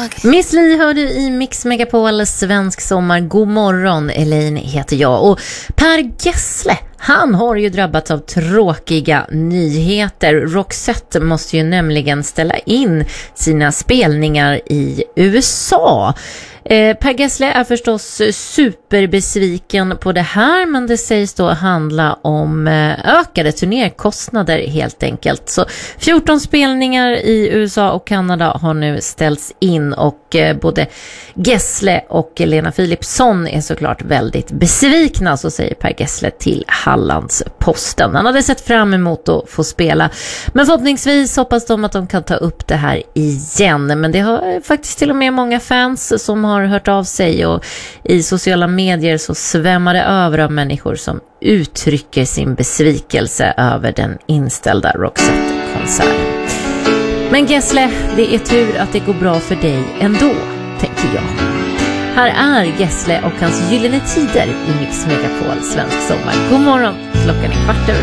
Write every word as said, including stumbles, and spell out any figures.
Miss Li hör du i Mix Megapol svensk sommar. God morgon, Elaine heter jag. Och Per Gessle, han har ju drabbats av tråkiga nyheter. Roxette måste ju nämligen ställa in sina spelningar i U S A. Eh, Per Gessle är förstås superbesviken på det här, men det sägs då handla om eh, ökade turnerkostnader helt enkelt. Så fjorton spelningar i U S A och Kanada har nu ställts in och eh, både Gessle och Lena Philipsson är såklart väldigt besvikna, så säger Per Gessle till Hallandsposten. Han hade sett fram emot att få spela, men förhoppningsvis hoppas de att de kan ta upp det här igen. Men det har faktiskt till och med många fans som har har hört av sig, och i sociala medier så svämmar det över av människor som uttrycker sin besvikelse över den inställda Roxette-konserten. Men Gessle, det är tur att det går bra för dig ändå, tänker jag. Här är Gessle och hans gyllene tider i Mix Megapol svensk sommar. God morgon, klockan är kvart över